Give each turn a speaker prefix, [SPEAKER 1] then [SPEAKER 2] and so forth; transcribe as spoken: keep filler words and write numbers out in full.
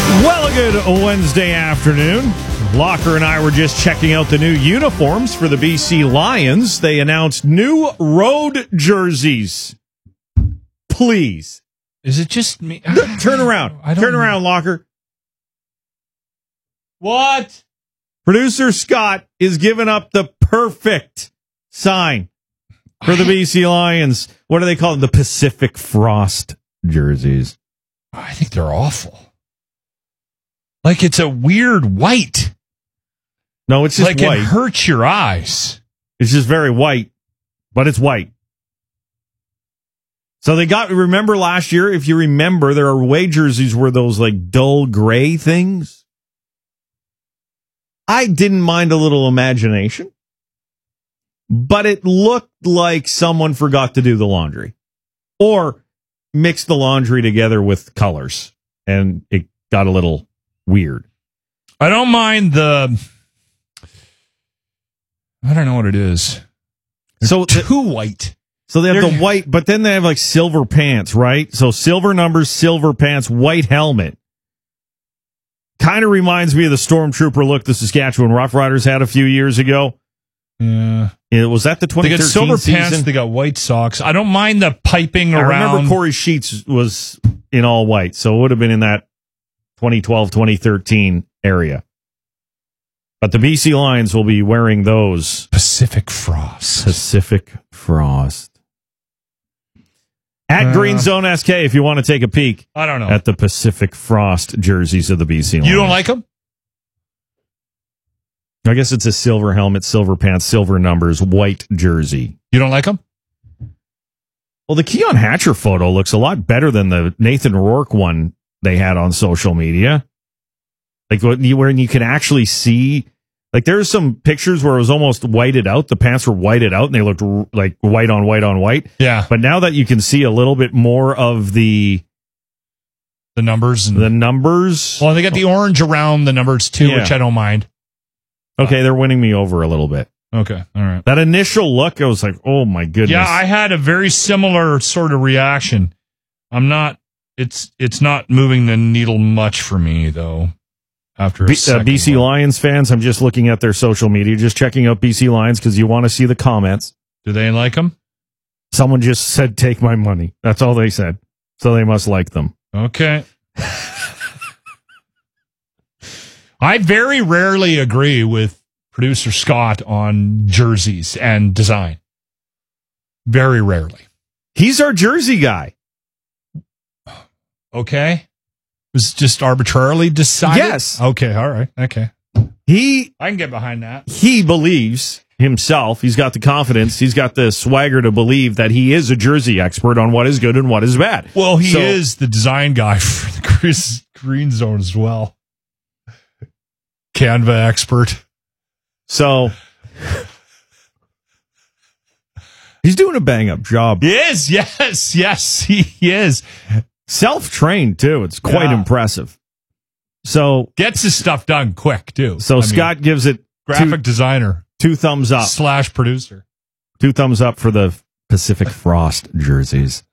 [SPEAKER 1] Well, a good Wednesday afternoon. Locker and I were just checking out the new uniforms for the B C Lions. They announced new road jerseys. Please.
[SPEAKER 2] Is it just me?
[SPEAKER 1] Turn around.
[SPEAKER 2] I don't
[SPEAKER 1] Turn around, Locker.
[SPEAKER 2] What?
[SPEAKER 1] Producer Scott is giving up the perfect sign for the B C Lions. What do they call it? The Pacific Frost jerseys.
[SPEAKER 2] I think they're awful. Like it's a weird white.
[SPEAKER 1] No, it's just
[SPEAKER 2] like
[SPEAKER 1] white.
[SPEAKER 2] It hurts your eyes.
[SPEAKER 1] It's just very white, but it's white. So they got, remember last year, if you remember, there are away jerseys were those like dull gray things. I didn't mind a little imagination, but it looked like someone forgot to do the laundry or mixed the laundry together with colors and it got a little weird.
[SPEAKER 2] I don't mind the, I don't know what it is. They're
[SPEAKER 1] so the,
[SPEAKER 2] too white.
[SPEAKER 1] So they have
[SPEAKER 2] They're,
[SPEAKER 1] the white, but then they have like silver pants, right? So silver numbers, silver pants, white helmet. Kind of reminds me of the Stormtrooper look the Saskatchewan Roughriders had a few years ago.
[SPEAKER 2] Yeah.
[SPEAKER 1] It was that the twenty thirteen
[SPEAKER 2] They got silver
[SPEAKER 1] season?
[SPEAKER 2] pants, they got white socks. I don't mind the piping
[SPEAKER 1] I
[SPEAKER 2] around.
[SPEAKER 1] remember Corey Sheets was in all white, so it would have been in that twenty twelve, twenty thirteen area. But the B C Lions will be wearing those.
[SPEAKER 2] Pacific Frost.
[SPEAKER 1] Pacific Frost. At
[SPEAKER 2] Uh,
[SPEAKER 1] Green Zone S K, if you want to take a peek.
[SPEAKER 2] I don't know.
[SPEAKER 1] At the Pacific Frost jerseys of the B C Lions.
[SPEAKER 2] You don't like them?
[SPEAKER 1] I guess it's a silver helmet, silver pants, silver numbers, white jersey.
[SPEAKER 2] You don't like them?
[SPEAKER 1] Well, the Keon Hatcher photo looks a lot better than the Nathan Rourke one they had on social media. Like when you, where you can actually see, like there's some pictures where it was almost whited out. The pants were whited out and they looked r- like white on white on white.
[SPEAKER 2] Yeah.
[SPEAKER 1] But now that you can see a little bit more of the
[SPEAKER 2] the numbers, and
[SPEAKER 1] the numbers.
[SPEAKER 2] Well, they got the orange around the numbers too,
[SPEAKER 1] Yeah.
[SPEAKER 2] which I don't mind.
[SPEAKER 1] Okay, they're winning me over a little bit.
[SPEAKER 2] Okay, all right.
[SPEAKER 1] That initial look, I was like, oh my goodness.
[SPEAKER 2] Yeah, I had a very similar sort of reaction. I'm not. It's it's not moving the needle much for me though. After a
[SPEAKER 1] B- uh,
[SPEAKER 2] second
[SPEAKER 1] B C
[SPEAKER 2] look.
[SPEAKER 1] Lions fans, I'm just looking at their social media, just checking out B C Lions because you want to see the comments.
[SPEAKER 2] Do they like them?
[SPEAKER 1] Someone just said, take my money. That's all they said. So they must like them.
[SPEAKER 2] Okay. I very rarely agree with producer Scott on jerseys and design. Very rarely.
[SPEAKER 1] He's our jersey guy.
[SPEAKER 2] Okay. Was just arbitrarily decided?
[SPEAKER 1] Yes.
[SPEAKER 2] Okay, all right. Okay.
[SPEAKER 1] He
[SPEAKER 2] I can get behind that.
[SPEAKER 1] he believes himself. He's got the confidence. He's got the swagger to believe that he is a jersey expert on what is good and what is bad.
[SPEAKER 2] Well, he
[SPEAKER 1] So-
[SPEAKER 2] is the design guy for the Chris Green Zone as well. Canva expert.
[SPEAKER 1] So he's doing a bang up job.
[SPEAKER 2] He is. Yes. Yes, he is.
[SPEAKER 1] Self-trained too. It's quite
[SPEAKER 2] Yeah.
[SPEAKER 1] impressive. So
[SPEAKER 2] Gets his stuff done quick, too.
[SPEAKER 1] so
[SPEAKER 2] I mean,
[SPEAKER 1] Scott gives it
[SPEAKER 2] graphic
[SPEAKER 1] two,
[SPEAKER 2] designer
[SPEAKER 1] two thumbs up.
[SPEAKER 2] slash producer.
[SPEAKER 1] Two thumbs up for the Pacific Frost jerseys.